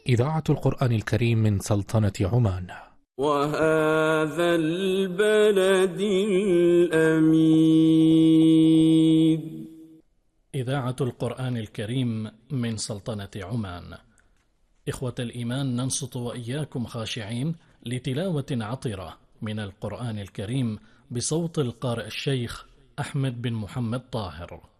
إذاعة القرآن الكريم من سلطنة عمان. وهذا البلد الأمين. إذاعة القرآن الكريم من سلطنة عمان. إخوة الإيمان، ننصت وإياكم خاشعين لتلاوة عطرة من القرآن الكريم بصوت القارئ الشيخ أحمد بن محمد طاهر.